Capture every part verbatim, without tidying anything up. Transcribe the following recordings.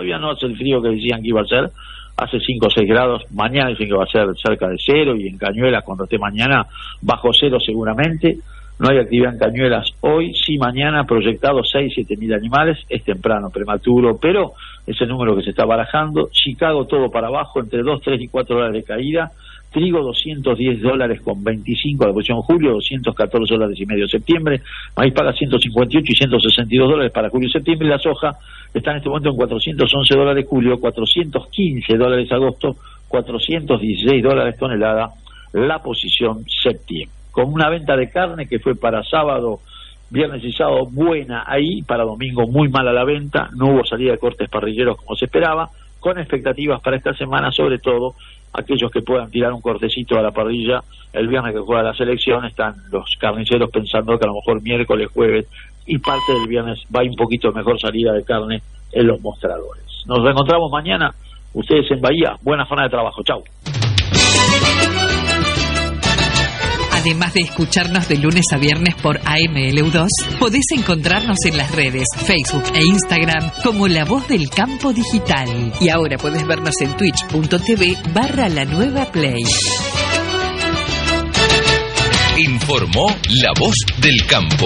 todavía no hace el frío que decían que iba a ser, hace cinco o seis grados, mañana dicen que va a ser cerca de cero, y en Cañuelas cuando esté mañana bajo cero seguramente. No hay actividad en Cañuelas hoy, sí mañana proyectado seis, siete mil animales, es temprano, prematuro, pero es el número que se está barajando. Chicago todo para abajo, entre dos, tres y cuatro dólares de caída. Trigo doscientos diez dólares con veinticinco a la posición julio, doscientos catorce dólares y medio septiembre. Maíz paga ciento cincuenta y ocho y ciento sesenta y dos dólares para julio y septiembre. Y la soja está en este momento en cuatrocientos once dólares julio, cuatrocientos quince dólares agosto, cuatrocientos dieciséis dólares tonelada la posición septiembre. Con una venta de carne que fue para sábado, viernes y sábado buena ahí, para domingo muy mala la venta, no hubo salida de cortes parrilleros como se esperaba, con expectativas para esta semana, sobre todo aquellos que puedan tirar un cortecito a la parrilla el viernes que juega la selección. Están los carniceros pensando que a lo mejor miércoles, jueves y parte del viernes va a ir un poquito mejor salida de carne en los mostradores. Nos reencontramos mañana, ustedes en Bahía, buena jornada de trabajo, chau. Además de escucharnos de lunes a viernes por A M L U dos, podés encontrarnos en las redes Facebook e Instagram como La Voz del Campo Digital. Y ahora podés vernos en twitch.tv barra La Nueva Play. Informó La Voz del Campo.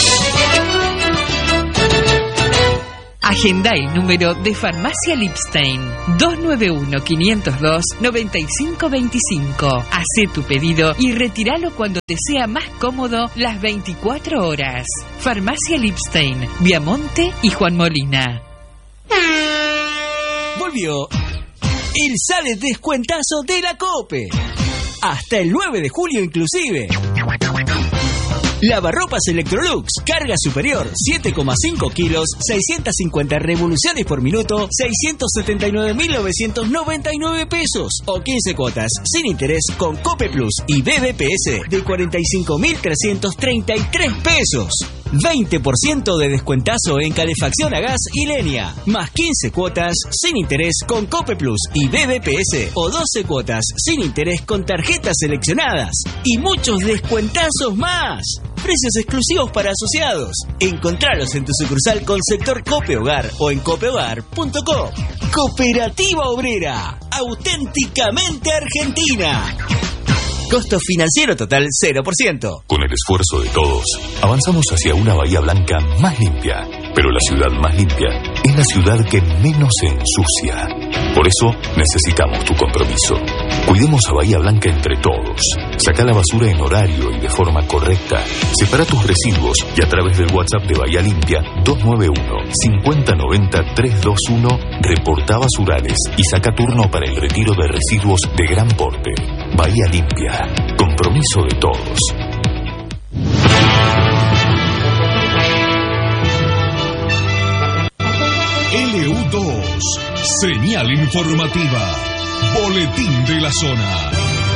Agenda el número de Farmacia Lipstein, dos nueve uno, quinientos dos, noventa y cinco veinticinco. Hacé tu pedido y retíralo cuando te sea más cómodo las veinticuatro horas. Farmacia Lipstein, Viamonte y Juan Molina. Volvió el sale descuentazo de la COPE. Hasta el nueve de julio inclusive. Lavarropas Electrolux, carga superior, siete coma cinco kilos, seiscientas cincuenta revoluciones por minuto, seiscientos setenta y nueve mil novecientos noventa y nueve pesos. O quince cuotas, sin interés, con Cope Plus y B B P S de cuarenta y cinco mil trescientos treinta y tres pesos. veinte por ciento de descuentazo en calefacción a gas y leña. Más quince cuotas, sin interés, con Cope Plus y B B P S. O doce cuotas, sin interés, con tarjetas seleccionadas. Y muchos descuentazos más. Precios exclusivos para asociados. Encontralos en tu sucursal con sector Cope Hogar o en copehogar punto com. Cooperativa Obrera, auténticamente argentina. Costo financiero total cero por ciento. Con el esfuerzo de todos, avanzamos hacia una Bahía Blanca más limpia. Pero la ciudad más limpia es la ciudad que menos se ensucia. Por eso necesitamos tu compromiso. Cuidemos a Bahía Blanca entre todos. Saca la basura en horario y de forma correcta. Separa tus residuos y a través del WhatsApp de Bahía Limpia dos nueve uno, cinco cero nueve cero, tres dos uno reportá basurales y saca turno para el retiro de residuos de gran porte. Bahía Limpia. Compromiso de todos. L U dos, señal informativa, boletín de la zona.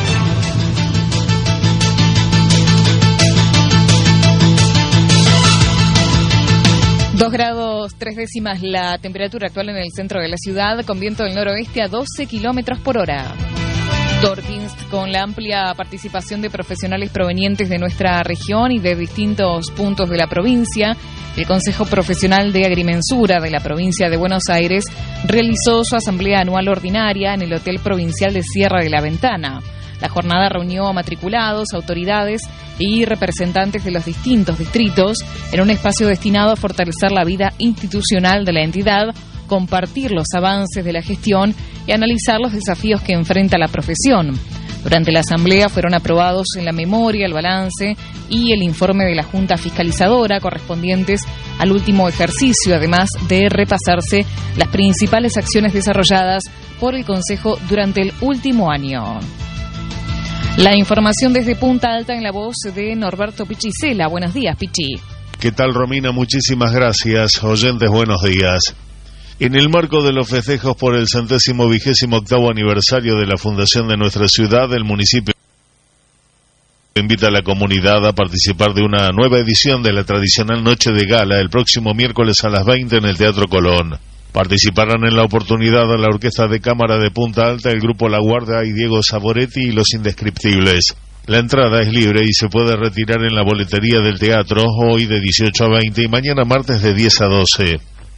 Dos grados tres décimas la temperatura actual en el centro de la ciudad, con viento del noroeste a doce kilómetros por hora. Dorkins, con la amplia participación de profesionales provenientes de nuestra región y de distintos puntos de la provincia, el Consejo Profesional de Agrimensura de la provincia de Buenos Aires realizó su asamblea anual ordinaria en el Hotel Provincial de Sierra de la Ventana. La jornada reunió a matriculados, autoridades y representantes de los distintos distritos en un espacio destinado a fortalecer la vida institucional de la entidad, compartir los avances de la gestión y analizar los desafíos que enfrenta la profesión. Durante la asamblea fueron aprobados en la memoria, el balance y el informe de la Junta Fiscalizadora correspondientes al último ejercicio, además de repasarse las principales acciones desarrolladas por el Consejo durante el último año. La información desde Punta Alta en la voz de Norberto Pichicela. Buenos días, Pichi. ¿Qué tal, Romina? Muchísimas gracias. Oyentes, buenos días. En el marco de los festejos por el centésimo vigésimo octavo aniversario de la fundación de nuestra ciudad, el municipio invita a la comunidad a participar de una nueva edición de la tradicional Noche de Gala el próximo miércoles a las veinte en el Teatro Colón. Participarán en la oportunidad la Orquesta de Cámara de Punta Alta, el Grupo La Guardia y Diego Saboretti y Los Indescriptibles. La entrada es libre y se puede retirar en la boletería del teatro hoy de dieciocho a veinte y mañana martes de diez a doce.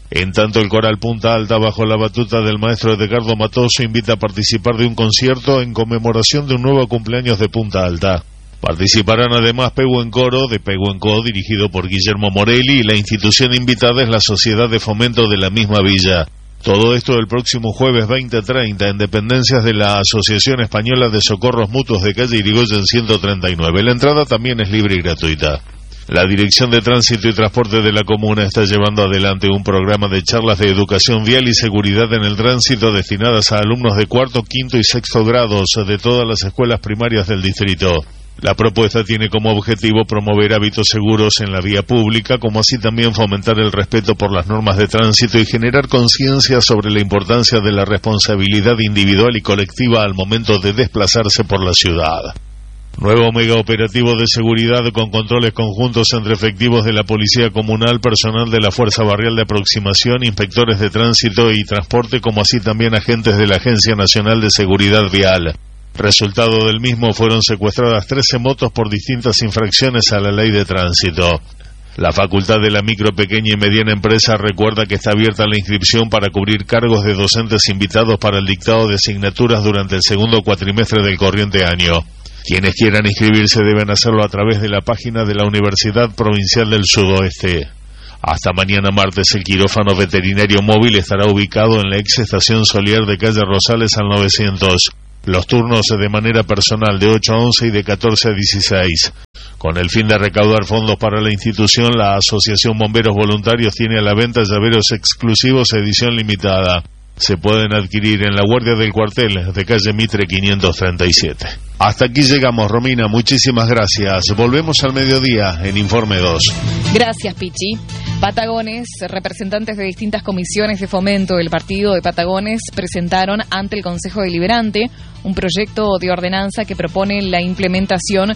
En tanto, el Coral Punta Alta, bajo la batuta del maestro Edgardo Matoso, invita a participar de un concierto en conmemoración de un nuevo cumpleaños de Punta Alta. Participarán además Pehuencoro de Pehuenco, dirigido por Guillermo Morelli, y la institución invitada es la Sociedad de Fomento de la misma villa. Todo esto el próximo jueves veinte treinta en dependencias de la Asociación Española de Socorros Mutuos de calle Irigoyen ciento treinta y nueve. La entrada también es libre y gratuita. La Dirección de Tránsito y Transporte de la Comuna está llevando adelante un programa de charlas de educación vial y seguridad en el tránsito destinadas a alumnos de cuarto, quinto y sexto grados de todas las escuelas primarias del distrito. La propuesta tiene como objetivo promover hábitos seguros en la vía pública, como así también fomentar el respeto por las normas de tránsito y generar conciencia sobre la importancia de la responsabilidad individual y colectiva al momento de desplazarse por la ciudad. Nuevo mega operativo de seguridad con controles conjuntos entre efectivos de la Policía Comunal, personal de la Fuerza Barrial de Aproximación, inspectores de tránsito y transporte, como así también agentes de la Agencia Nacional de Seguridad Vial. Resultado del mismo, fueron secuestradas trece motos por distintas infracciones a la ley de tránsito. La Facultad de la Micro, Pequeña y Mediana Empresa recuerda que está abierta la inscripción para cubrir cargos de docentes invitados para el dictado de asignaturas durante el segundo cuatrimestre del corriente año. Quienes quieran inscribirse deben hacerlo a través de la página de la Universidad Provincial del Sudoeste. Hasta mañana martes, el quirófano veterinario móvil estará ubicado en la ex estación Solier de calle Rosales al novecientos. Los turnos de manera personal de ocho a once y de catorce a dieciséis. Con el fin de recaudar fondos para la institución, la Asociación Bomberos Voluntarios tiene a la venta llaveros exclusivos edición limitada. Se pueden adquirir en la guardia del cuartel de calle Mitre quinientos treinta y siete. Hasta aquí llegamos, Romina, muchísimas gracias. Volvemos al mediodía en Informe dos. Gracias, Pichi. Patagones, representantes de distintas comisiones de fomento del partido de Patagones presentaron ante el Consejo Deliberante un proyecto de ordenanza que propone la implementación